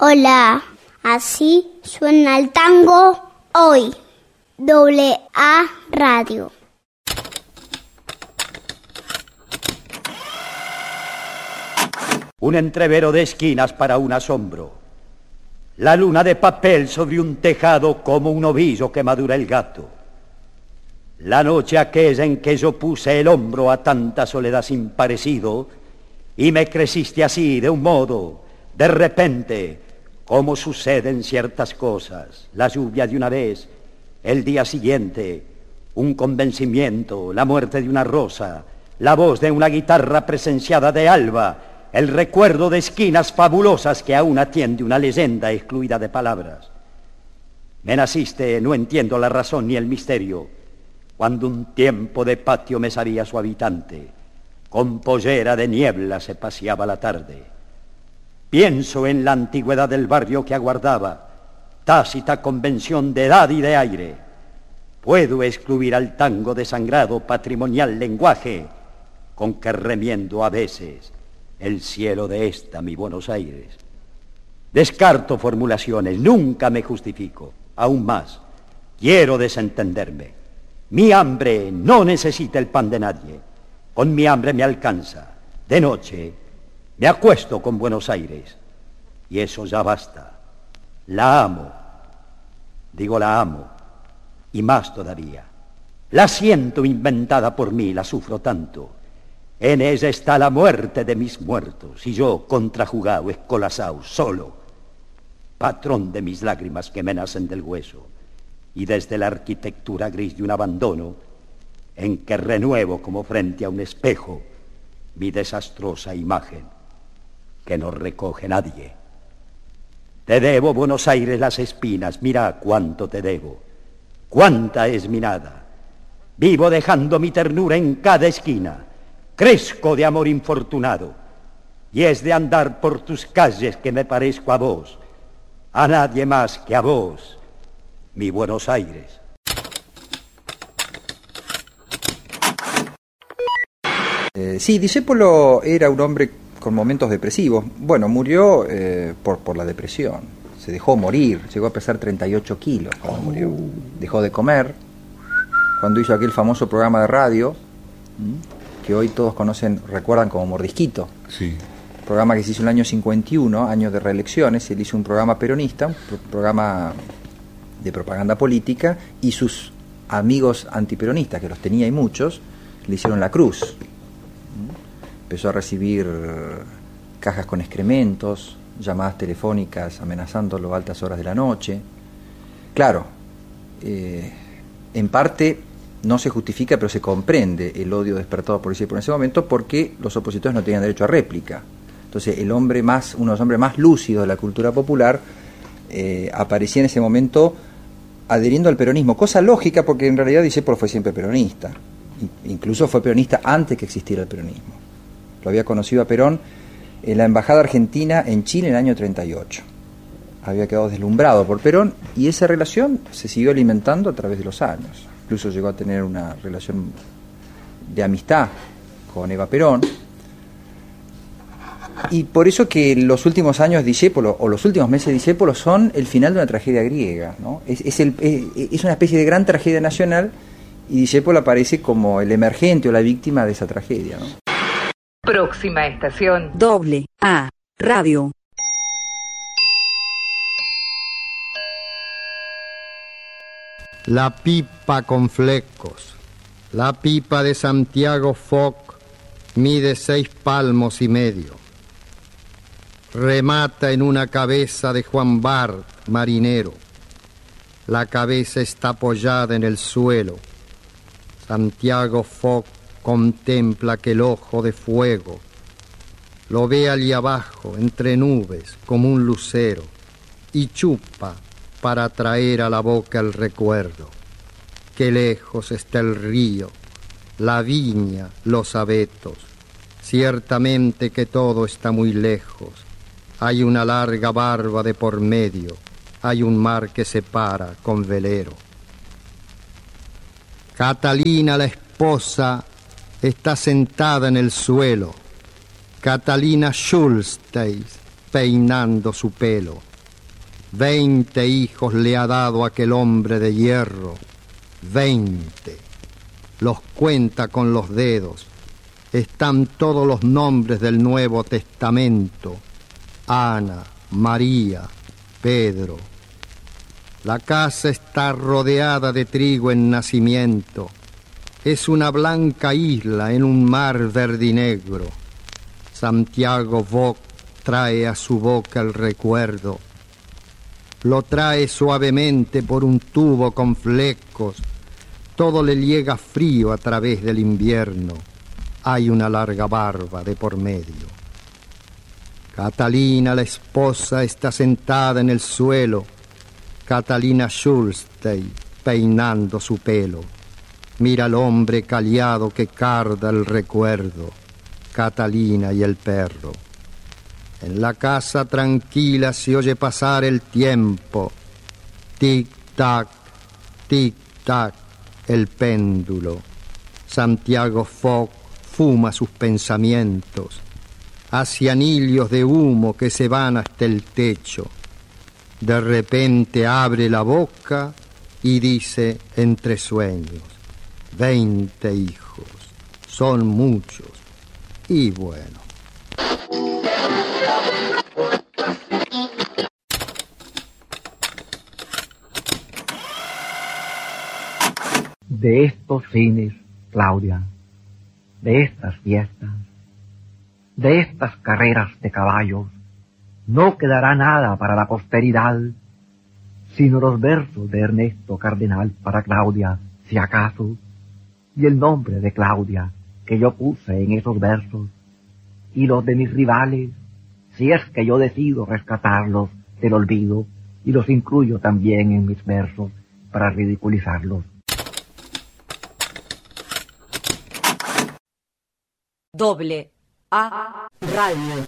Hola, así suena el tango hoy. AA Radio. Un entrevero de esquinas para un asombro. La luna de papel sobre un tejado como un ovillo que madura el gato. La noche aquella en que yo puse el hombro a tanta soledad sin parecido y me creciste así de un modo, de repente, como suceden ciertas cosas. La lluvia de una vez, el día siguiente, un convencimiento, la muerte de una rosa, la voz de una guitarra presenciada de alba, el recuerdo de esquinas fabulosas que aún atiende una leyenda excluida de palabras. Me naciste, no entiendo la razón ni el misterio, cuando un tiempo de patio me sabía su habitante, con pollera de niebla se paseaba la tarde. Pienso en la antigüedad del barrio que aguardaba, tácita convención de edad y de aire. Puedo excluir al tango desangrado patrimonial lenguaje, con que remiendo a veces el cielo de esta mi Buenos Aires. Descarto formulaciones, nunca me justifico. Aún más, quiero desentenderme. Mi hambre no necesita el pan de nadie. Con mi hambre me alcanza. De noche me acuesto con Buenos Aires. Y eso ya basta. La amo. Digo, la amo. Y más todavía. La siento inventada por mí, la sufro tanto. En ella está la muerte de mis muertos, y yo, contrajugado, escolazao, solo, patrón de mis lágrimas que me nacen del hueso, y desde la arquitectura gris de un abandono, en que renuevo como frente a un espejo mi desastrosa imagen, que no recoge nadie. Te debo, Buenos Aires, las espinas, mira cuánto te debo, cuánta es mi nada. Vivo dejando mi ternura en cada esquina, crezco de amor infortunado, y es de andar por tus calles que me parezco a vos, a nadie más que a vos, mi Buenos Aires. Sí, Discépolo era un hombre con momentos depresivos. Bueno, murió por la depresión. Se dejó morir, llegó a pesar 38 kilos cuando murió. Dejó de comer. Cuando hizo aquel famoso programa de radio, que hoy todos recuerdan como Mordisquito. Sí. Programa que se hizo en el año 51, año de reelecciones. Él hizo un programa peronista, un programa de propaganda política, y sus amigos antiperonistas, que los tenía y muchos, le hicieron la cruz. Empezó a recibir cajas con excrementos, llamadas telefónicas amenazándolo a altas horas de la noche. Claro, en parte no se justifica, pero se comprende el odio despertado por Discépolo en ese momento, porque los opositores no tenían derecho a réplica. Entonces uno de los hombres más lúcidos de la cultura popular, aparecía en ese momento adheriendo al peronismo, cosa lógica porque en realidad Discépolo fue siempre peronista, incluso fue peronista antes que existiera el peronismo. Lo había conocido a Perón en la embajada argentina en Chile en el año 38. Había quedado deslumbrado por Perón y esa relación se siguió alimentando a través de los años. Incluso llegó a tener una relación de amistad con Eva Perón. Y por eso que los últimos años de Discépolo, o los últimos meses de Discépolo, son el final de una tragedia griega, ¿no? Es una especie de gran tragedia nacional, y Discépolo aparece como el emergente o la víctima de esa tragedia, ¿no? Próxima estación. AA Radio. La pipa con flecos. La pipa de Santiago Foc mide 6 palmos y medio. Remata en una cabeza de Juan Bart, marinero. La cabeza está apoyada en el suelo. Santiago Foc contempla aquel ojo de fuego. Lo ve allí abajo, entre nubes, como un lucero, y chupa para traer a la boca el recuerdo. Qué lejos está el río, la viña, los abetos. Ciertamente que todo está muy lejos. Hay una larga barba de por medio, hay un mar que separa con velero. Catalina, la esposa, está sentada en el suelo. Catalina Schulstein peinando su pelo. 20 hijos le ha dado aquel hombre de hierro, 20. Los cuenta con los dedos. Están todos los nombres del Nuevo Testamento: Ana, María, Pedro. La casa está rodeada de trigo en nacimiento. Es una blanca isla en un mar verdinegro. Santiago Bock trae a su boca el recuerdo. Lo trae suavemente por un tubo con flecos. Todo le llega frío a través del invierno. Hay una larga barba de por medio. Catalina, la esposa, está sentada en el suelo. Catalina Schulstein, peinando su pelo. Mira al hombre callado que carda el recuerdo. Catalina y el perro. En la casa tranquila se oye pasar el tiempo. Tic-tac, tic-tac, el péndulo. Santiago Fock fuma sus pensamientos. Hace anillos de humo que se van hasta el techo. De repente abre la boca y dice entre sueños: 20 hijos, son muchos. Y bueno. De estos fines, Claudia, de estas fiestas, de estas carreras de caballos, no quedará nada para la posteridad, sino los versos de Ernesto Cardenal para Claudia, si acaso, y el nombre de Claudia que yo puse en esos versos, y los de mis rivales, si es que yo decido rescatarlos del olvido, y los incluyo también en mis versos para ridiculizarlos. AA Radio.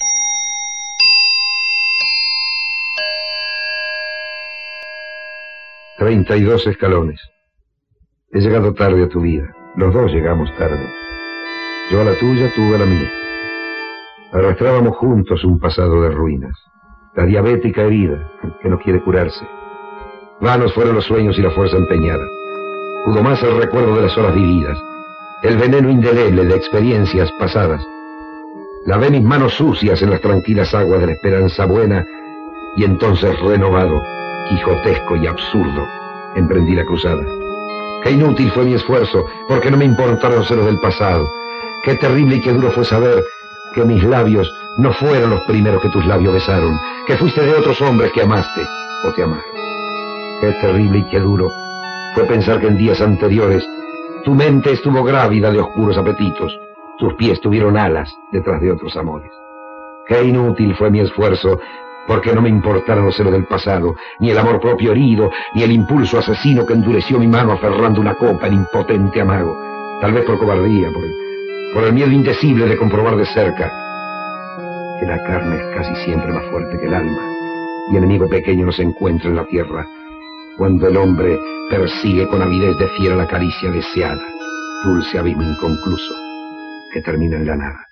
$32 escalones. He llegado tarde a tu vida. Los dos llegamos tarde. Yo a la tuya, tú a la mía. Arrastrábamos juntos un pasado de ruinas. La diabética herida, que no quiere curarse. Vanos fueron los sueños y la fuerza empeñada. Pudo más el recuerdo de las horas vividas, el veneno indeleble de experiencias pasadas. Lavé mis manos sucias en las tranquilas aguas de la esperanza buena, y entonces, renovado, quijotesco y absurdo, emprendí la cruzada. Qué inútil fue mi esfuerzo, porque no me importaron los celos del pasado. Qué terrible y qué duro fue saber que mis labios no fueron los primeros que tus labios besaron, que fuiste de otros hombres que amaste o te amaron. Qué terrible y qué duro fue pensar que en días anteriores tu mente estuvo grávida de oscuros apetitos, tus pies tuvieron alas detrás de otros amores. Qué inútil fue mi esfuerzo, porque no me importaron los celos del pasado, ni el amor propio herido, ni el impulso asesino que endureció mi mano aferrando una copa en impotente amago, tal vez por cobardía, por el miedo indecible de comprobar de cerca que la carne es casi siempre más fuerte que el alma, y enemigo pequeño no se encuentra en la tierra cuando el hombre persigue con avidez de fiera la caricia deseada, dulce abismo inconcluso que termina en la nada.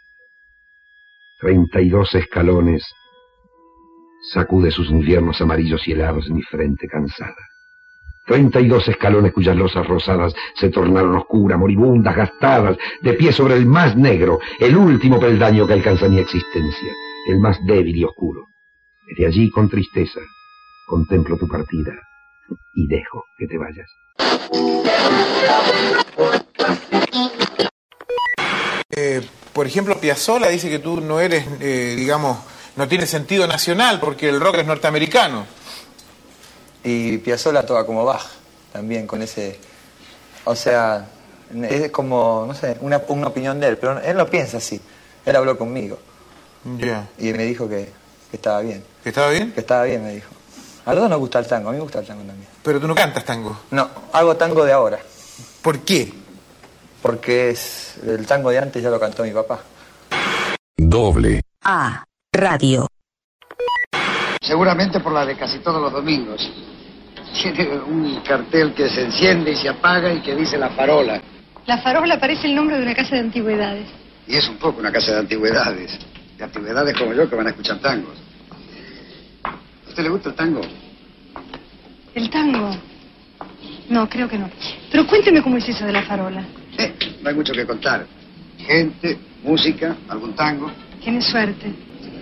32 escalones sacude sus inviernos amarillos y helados en mi frente cansada. 32 escalones cuyas losas rosadas se tornaron oscuras, moribundas, gastadas, de pie sobre el más negro, el último peldaño que alcanza mi existencia, el más débil y oscuro. Desde allí, con tristeza, contemplo tu partida y dejo que te vayas. Por ejemplo, Piazzolla dice que tú no eres, digamos, no tiene sentido nacional porque el rock es norteamericano. Y Piazzolla toca como Bach, también con ese... O sea, es como, no sé, una opinión de él, pero él no piensa así. Él habló conmigo. Yeah. Y me dijo que estaba bien. ¿Que estaba bien? Que estaba bien, me dijo. A los dos nos gusta el tango, a mí me gusta el tango también. Pero tú no cantas tango. No, hago tango de ahora. ¿Por qué? Porque el tango de antes ya lo cantó mi papá. AA Radio. Seguramente por la de casi todos los domingos. Tiene un cartel que se enciende y se apaga y que dice La Farola. La Farola parece el nombre de una casa de antigüedades. Y es un poco una casa de antigüedades. De antigüedades como yo que van a escuchar tangos. usted le gusta el tango? ¿El tango? No, creo que no. Pero cuénteme cómo es eso de la farola. No hay mucho que contar. Gente, música, algún tango. Tiene suerte.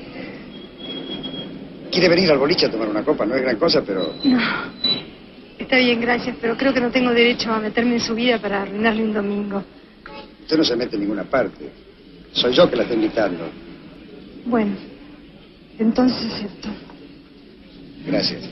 ¿Quiere venir al boliche a tomar una copa? No es gran cosa, pero... No. Está bien, gracias, pero creo que no tengo derecho a meterme en su vida para arruinarle un domingo. Usted no se mete en ninguna parte. Soy yo que la estoy invitando. Bueno, entonces acepto. Gracias.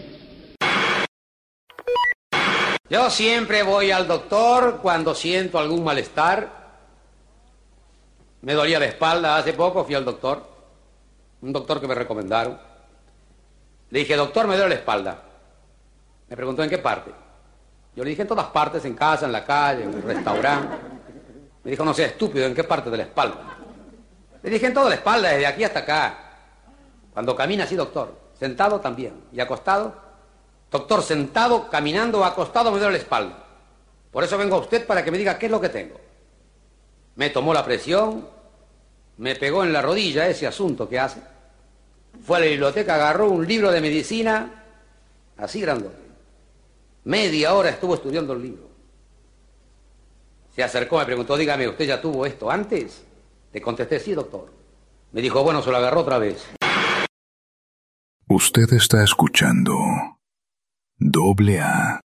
Yo siempre voy al doctor cuando siento algún malestar. Me dolía la espalda, hace poco fui al doctor. Un doctor que me recomendaron. Le dije, doctor, me duele la espalda. Me preguntó en qué parte. Yo le dije en todas partes, en casa, en la calle, en un restaurante. Me dijo, no sea estúpido, ¿en qué parte de la espalda? Le dije en toda la espalda, desde aquí hasta acá. Cuando camina así, doctor. Sentado también. ¿Y acostado? Doctor, sentado, caminando o acostado me duele la espalda. Por eso vengo a usted para que me diga qué es lo que tengo. Me tomó la presión, me pegó en la rodilla ese asunto que hace. Fue a la biblioteca, agarró un libro de medicina, así grandote. Media hora estuvo estudiando el libro. Se acercó, me preguntó, dígame, ¿usted ya tuvo esto antes? Le contesté, sí, doctor. Me dijo, bueno, se lo agarró otra vez. Usted está escuchando AA.